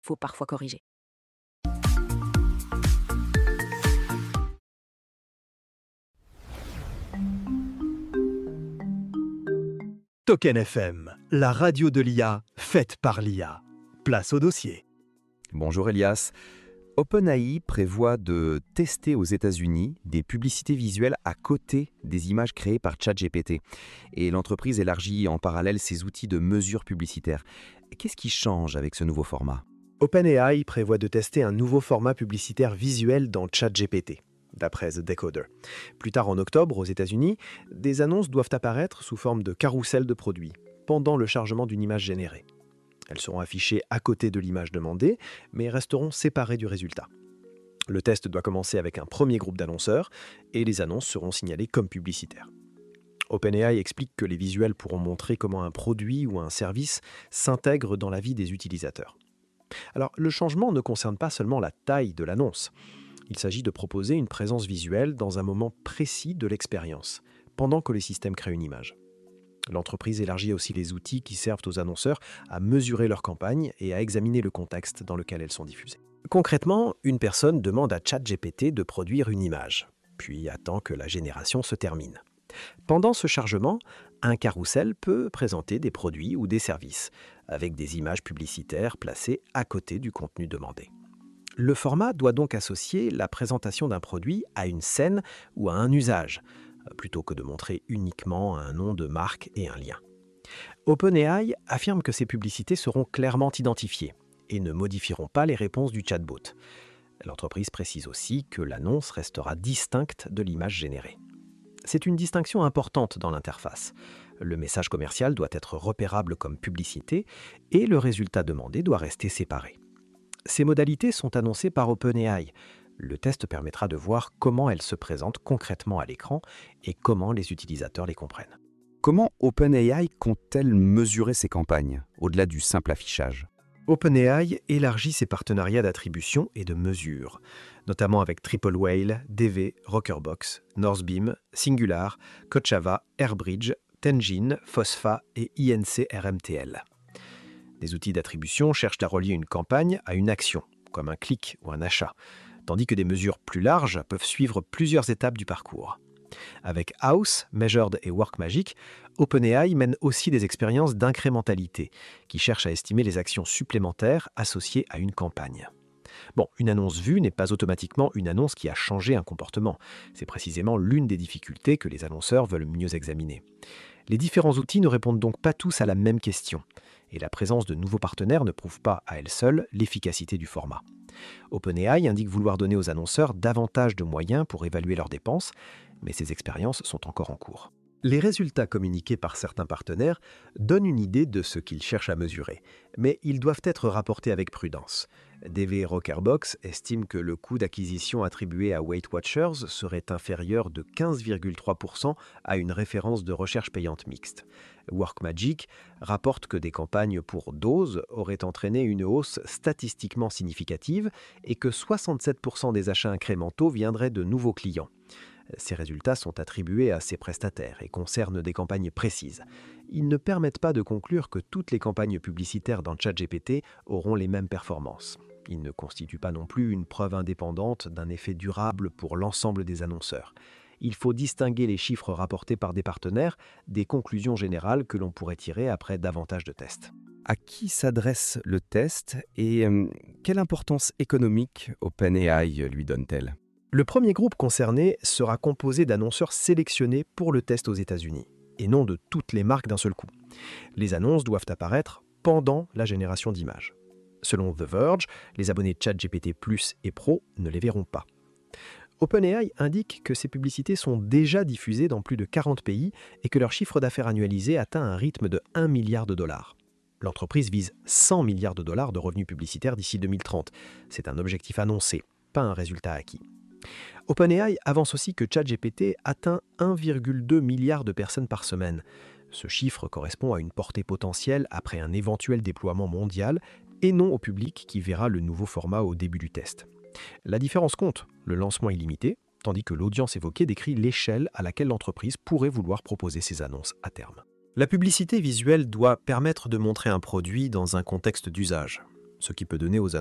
faut parfois corriger. Token FM, la radio de l'IA, faite par l'IA. Place au dossier. Bonjour Elias. OpenAI prévoit de tester aux États-Unis des publicités visuelles à côté des images créées par ChatGPT. Et l'entreprise élargit en parallèle ses outils de mesure publicitaire. Qu'est-ce qui change avec ce nouveau format ? OpenAI prévoit de tester un nouveau format publicitaire visuel dans ChatGPT, d'après The Decoder. Plus tard en octobre, aux États-Unis, des annonces doivent apparaître sous forme de carrousel de produits, pendant le chargement d'une image générée. Elles seront affichées à côté de l'image demandée, mais resteront séparées du résultat. Le test doit commencer avec un premier groupe d'annonceurs, et les annonces seront signalées comme publicitaires. OpenAI explique que les visuels pourront montrer comment un produit ou un service s'intègre dans la vie des utilisateurs. Alors, le changement ne concerne pas seulement la taille de l'annonce. Il s'agit de proposer une présence visuelle dans un moment précis de l'expérience, pendant que les systèmes créent une image. L'entreprise élargit aussi les outils qui servent aux annonceurs à mesurer leurs campagnes et à examiner le contexte dans lequel elles sont diffusées. Concrètement, une personne demande à ChatGPT de produire une image, puis attend que la génération se termine. Pendant ce chargement, un carrousel peut présenter des produits ou des services, avec des images publicitaires placées à côté du contenu demandé. Le format doit donc associer la présentation d'un produit à une scène ou à un usage, plutôt que de montrer uniquement un nom de marque et un lien. OpenAI affirme que ces publicités seront clairement identifiées et ne modifieront pas les réponses du chatbot. L'entreprise précise aussi que l'annonce restera distincte de l'image générée. C'est une distinction importante dans l'interface. Le message commercial doit être repérable comme publicité et le résultat demandé doit rester séparé. Ces modalités sont annoncées par OpenAI. Le test permettra de voir comment elles se présentent concrètement à l'écran et comment les utilisateurs les comprennent. Comment OpenAI compte-t-elle mesurer ses campagnes, au-delà du simple affichage ? OpenAI élargit ses partenariats d'attribution et de mesure, notamment avec Triple Whale, DV, Rockerbox, Northbeam, Singular, Kochava, Airbridge, Tenjin, Phospha et INC RMTL. Des outils d'attribution cherchent à relier une campagne à une action, comme un clic ou un achat, tandis que des mesures plus larges peuvent suivre plusieurs étapes du parcours. Avec House, Measured et WorkMagic, OpenAI mène aussi des expériences d'incrémentalité, qui cherchent à estimer les actions supplémentaires associées à une campagne. Bon, une annonce vue n'est pas automatiquement une annonce qui a changé un comportement. C'est précisément l'une des difficultés que les annonceurs veulent mieux examiner. Les différents outils ne répondent donc pas tous à la même question, et la présence de nouveaux partenaires ne prouve pas à elle seule l'efficacité du format. OpenAI indique vouloir donner aux annonceurs davantage de moyens pour évaluer leurs dépenses, mais ces expériences sont encore en cours. Les résultats communiqués par certains partenaires donnent une idée de ce qu'ils cherchent à mesurer, mais ils doivent être rapportés avec prudence. DV Rockerbox estime que le coût d'acquisition attribué à Weight Watchers serait inférieur de 15,3% à une référence de recherche payante mixte. WorkMagic rapporte que des campagnes pour doses auraient entraîné une hausse statistiquement significative et que 67% des achats incrémentaux viendraient de nouveaux clients. Ces résultats sont attribués à ces prestataires et concernent des campagnes précises. Ils ne permettent pas de conclure que toutes les campagnes publicitaires dans ChatGPT auront les mêmes performances. Ils ne constituent pas non plus une preuve indépendante d'un effet durable pour l'ensemble des annonceurs. Il faut distinguer les chiffres rapportés par des partenaires des conclusions générales que l'on pourrait tirer après davantage de tests. À qui s'adresse le test et quelle importance économique OpenAI lui donne-t-elle ? Le premier groupe concerné sera composé d'annonceurs sélectionnés pour le test aux États-Unis, et non de toutes les marques d'un seul coup. Les annonces doivent apparaître pendant la génération d'images. Selon The Verge, les abonnés ChatGPT Plus et Pro ne les verront pas. OpenAI indique que ces publicités sont déjà diffusées dans plus de 40 pays et que leur chiffre d'affaires annualisé atteint un rythme de 1 milliard de dollars. L'entreprise vise 100 milliards de dollars de revenus publicitaires d'ici 2030. C'est un objectif annoncé, pas un résultat acquis. OpenAI avance aussi que ChatGPT atteint 1,2 milliard de personnes par semaine. Ce chiffre correspond à une portée potentielle après un éventuel déploiement mondial et non au public qui verra le nouveau format au début du test. La différence compte, le lancement est limité, tandis que l'audience évoquée décrit l'échelle à laquelle l'entreprise pourrait vouloir proposer ses annonces à terme. La publicité visuelle doit permettre de montrer un produit dans un contexte d'usage. ce qui peut donner aux